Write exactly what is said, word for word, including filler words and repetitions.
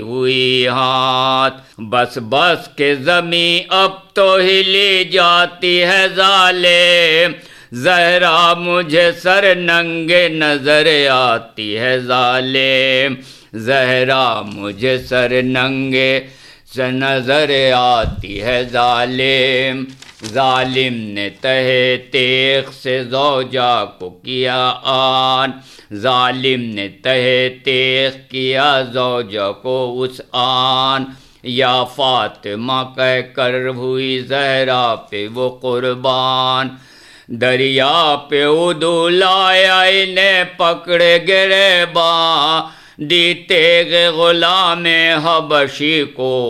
हुई हाथ। बस बस के ज़मी अब तो हिली जाती है ज़ाले, ज़हरा मुझे सर नंगे नजर आती है ज़ाले, ज़हरा मुझे सर नंगे से नजर आती है ज़ालिम। ज़ालिम ने तहे तेख से ज़ौजा को किया आन, ज़ालिम ने तहे तेख किया ज़ौजा को उस आन। या फातिमा कह कर हुई ज़हरा पे वो कुर्बान, दरिया पे उदुलाया इन्हें पकड़े गिरेबां, दी तेग गुलाम हबशी को